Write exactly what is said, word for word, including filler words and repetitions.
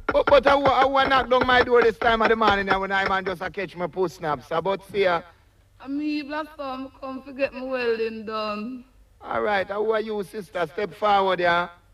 But, but I, wa- I want knock down my door this time of the morning and when I man just a catch my post snaps. About see ya. I mean, blast come, come to get my welding done. All right, how are you, sister? Step forward, yeah.